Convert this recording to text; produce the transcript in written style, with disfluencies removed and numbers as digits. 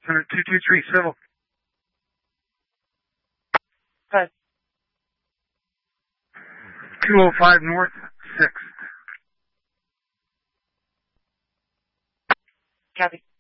Center 223 Civil. Hi. 205 North 6th. Copy.